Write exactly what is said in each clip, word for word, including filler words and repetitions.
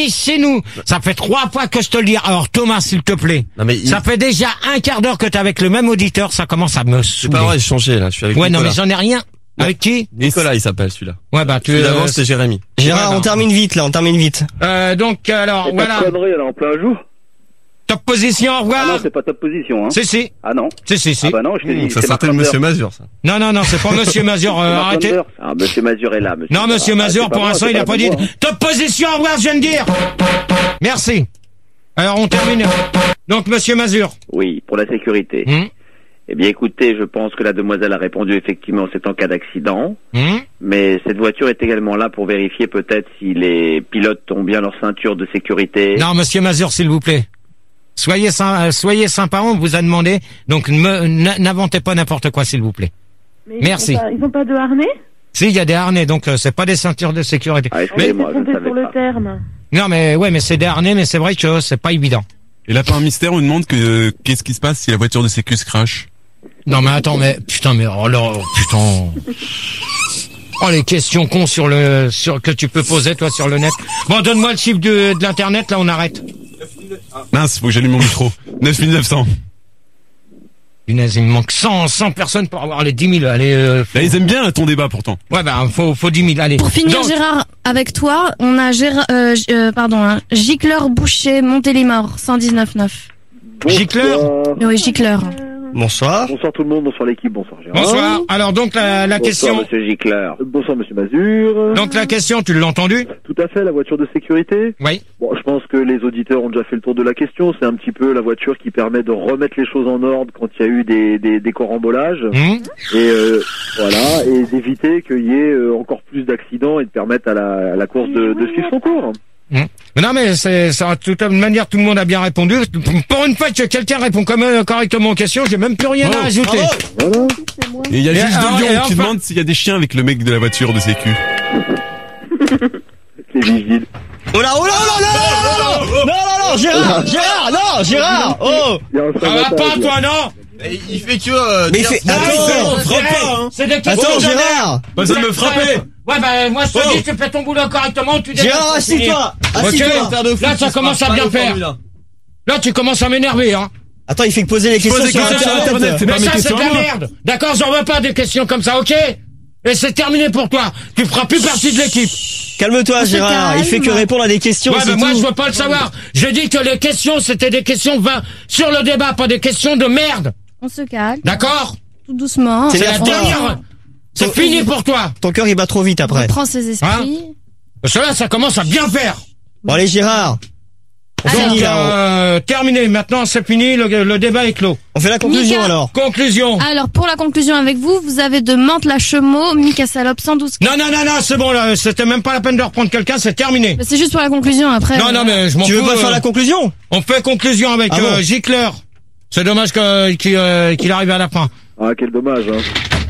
chez nous. Ça fait trois fois que je te le dis. Alors Thomas, s'il te plaît. Non, mais il- Ça fait déjà un quart d'heure que t'es avec le même auditeur. Ça commence à me C'est saouler. pas vrai, j'ai changé là, je suis avec Ouais, non, Nicolas. mais j'en ai rien. Avec qui? Nicolas, il s'appelle celui-là. Ouais, bah tu. Celui d'avant, euh, c'était Jérémy. Gérard, Ouais, on non. termine vite là, on termine vite. euh, donc alors C'est pas voilà. de conneries, elle est en plein jour. Top position. Au Ah revoir. non, c'est pas top position, hein. Si si. Ah non. Si si si. Ah bah non, je te dis. Ça c'est sortait Marc de Monsieur Lander. Mazur, ça. Non non non, c'est pas Monsieur Mazur. C'est Euh, Marc arrêtez. Lander. Ah, Monsieur Mazur est là, monsieur. Non, Monsieur Ah, Mazur, c'est pas pour moi, l'instant, c'est il a pas dit. moi, hein. Top position, au revoir, je viens de dire. Merci. Alors, on termine. Donc, Monsieur Mazur. Oui, pour la sécurité. Hum, Eh bien, écoutez, je pense que la demoiselle a répondu effectivement, c'est en cas d'accident. hum. Mais cette voiture est également là pour vérifier peut-être si les pilotes ont bien leur ceinture de sécurité. Non, Monsieur Mazur, s'il vous plaît. Soyez, sy- euh, soyez sympa, on vous a demandé. Donc, ne- n- n'inventez pas n'importe quoi, s'il vous plaît. Mais ils Merci. ont pas- Ils ont pas de harnais? Si, il y a des harnais, donc euh, c'est pas des ceintures de sécurité. Ah, On excusez-moi, s'est je ne trompé savais sur le pas. terme. Non, mais ouais, mais c'est des harnais, mais c'est vrai que c'est pas évident. Et là, par un mystère, on demande que qu'est-ce qui se passe si la voiture de sécu se crache. Non, mais attends, mais putain, mais oh là, oh, putain. Oh, les questions cons sur le, sur, que tu peux poser, toi, sur le net. Bon, donne-moi le chiffre de, de l'internet, là, on arrête. Mince, faut que j'allume mon micro. neuf mille neuf cents. Punaise, il me manque cent, cent personnes pour avoir les dix mille. Allez, euh, faut- Là, ils aiment bien ton débat, pourtant. ouais, bah, faut, faut dix mille, allez. Pour finir, Donc, Gérard, avec toi, on a Gérard, euh, G- euh, pardon, hein, Gicleur Boucher Montélimar, cent dix-neuf neuf. Gicleur. Bonsoir. Oui, Gicleur. Bonsoir. Bonsoir tout le monde, bonsoir l'équipe, bonsoir Gérard. Bonsoir. Alors, donc, la, la Bonsoir question, monsieur Gicleur. Bonsoir monsieur Mazur. donc, la question, tu l'as entendu? Tout à fait, la voiture de sécurité. Oui. Bon, je pense que les auditeurs ont déjà fait le tour de la question. C'est un petit peu la voiture qui permet de remettre les choses en ordre quand il y a eu des, des, des corambolages. Hum. Et euh, voilà, et d'éviter qu'il y ait euh, encore plus d'accidents et de permettre à la, à la course de, de suivre son cours. Hum. Mais non, mais c'est, ça, de toute manière, tout le monde a bien répondu. Pour une fois que quelqu'un répond comme, euh, correctement aux questions, j'ai même plus rien à Oh, ajouter. Voilà. C'est moi. Et il y a Et juste alors, de et Lyon enfin- qui demande s'il y a des chiens avec le mec de la voiture de sécu. Les vigiles. Oh là, oh là, oh là, non, non, non, non, non, non, Gérard, Gérard, non, Gérard, oh. Il y a un Ça va sabotage, pas, là. toi, non? Il fait que, euh, Mais il dire- fait, Non, c'est- attends, c'est- hein. C'est des questions attends, de merde. Gérard. Pas besoin de me frapper. Ouais, bah, moi, je te Oh. dis, tu fais ton boulot correctement, tu dégages, Gérard, c'est fini. assis-toi, Ok. assis-toi. Là, ça commence à bien faire. Là, tu commences à m'énerver, hein. Attends, il fait que poser les questions pose des sur questions sur Internet. Internet, c'est Mais pas mes ça, c'est questions de à la moi. merde. D'accord, j'en veux pas des questions comme ça, ok? Et c'est terminé pour toi. Tu feras plus partie de l'équipe. Calme-toi, On se Gérard, il fait que calme. répondre à des questions, Ouais, c'est bah, moi, tout. je veux pas le savoir. J'ai dit que les questions, c'était des questions va sur le débat, pas des questions de merde. On se calme, D'accord? tout doucement. C'est C'est la la fin. dernière. C'est Ton- fini pour toi. Ton cœur, il bat trop vite On après. reprend ses esprits. Parce que là, ça commence à bien faire. Bon, allez, Gérard. On Donc, finit, là. euh, terminé. Maintenant, c'est fini. Le, le débat est clos. On fait la conclusion, Mika. alors. Conclusion. Alors, pour la conclusion avec vous, vous avez de Mantes-la-Chemot, Mika Salope, cent douze. Non, non, non, non, c'est bon, là. C'était même pas la peine de reprendre quelqu'un, c'est terminé. Mais c'est juste pour la conclusion, après. Non, non, mais je m'en Tu veux fous, pas faire euh, la conclusion? On fait conclusion avec Ah bon euh, Gicleur. C'est dommage que- qu'il euh, qu'il arrive à la fin. Ah, quel dommage, hein.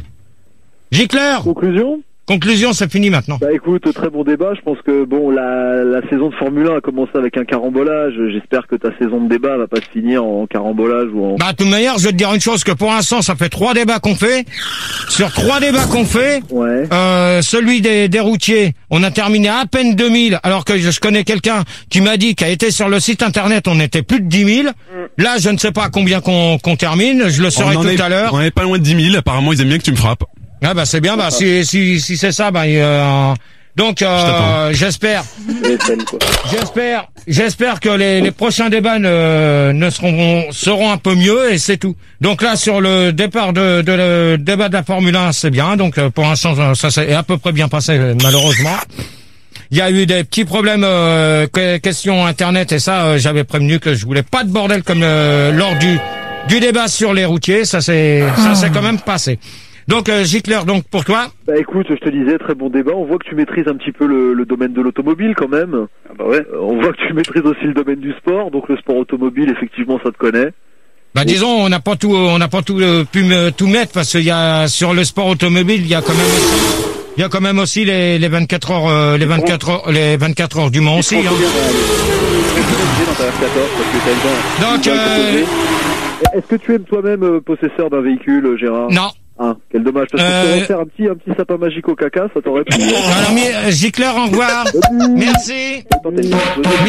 Gicleur. Conclusion? Conclusion, c'est fini maintenant. Bah écoute, très bon débat. Je pense que bon, la, la saison de Formule un a commencé avec un carambolage. J'espère que ta saison de débat va pas se finir en carambolage ou en... Bah, de toute manière, je vais te dire une chose, que pour l'instant, ça fait trois débats qu'on fait. Sur trois débats qu'on fait, Ouais. euh, celui des, des routiers, on a terminé à peine deux mille, alors que je, je connais quelqu'un qui m'a dit qu'a été sur le site internet, on était plus de dix mille. Là, je ne sais pas à combien qu'on qu'on termine, je le saurai On en tout est- à l'heure. On est pas loin de dix mille. Apparemment, ils aiment bien que tu me frappes. Ah bah c'est bien, bah si si si c'est ça, bah euh, donc euh, t'attends. j'espère, Les scènes, quoi. j'espère, j'espère que les, les prochains débats ne ne seront seront un peu mieux et c'est tout. Donc là sur le départ de de le débat de la Formule un, c'est bien. Donc euh, pour l'instant ça s'est à peu près bien passé malheureusement. Il y a eu des petits problèmes euh, que- question internet et ça euh, j'avais prévenu que je voulais pas de bordel comme euh, lors du du débat sur les routiers. Ça c'est ça s'est quand même passé. Donc euh, Gicleur, donc pour toi. Bah écoute, je te disais, très bon débat. On voit que tu maîtrises un petit peu le, le domaine de l'automobile quand même. Ah bah ouais. On voit que tu maîtrises aussi le domaine du sport. Donc le sport automobile, effectivement, ça te connaît. Bah disons, on n'a pas tout, on n'a pas tout euh, pu me- tout mettre parce qu'il y a sur le sport automobile, il y a quand même, aussi, il y a quand même aussi les, les vingt-quatre heures, euh, les vingt-quatre heures, les vingt-quatre heures du Mans aussi. Je pense Hein. bien, euh, je dans ta F quatorze parce que t'as le temps. Donc, Tu vas te euh, poser. Est-ce que tu es toi-même euh, possesseur d'un véhicule, euh, Gérard? Non. Ah, quel dommage. Parce que Euh, tu aurais faire un petit, un petit sapin magique au caca, ça t'aurait plu. Alors, mi- euh, Gicleur, au revoir. Merci. Attends, t'as une-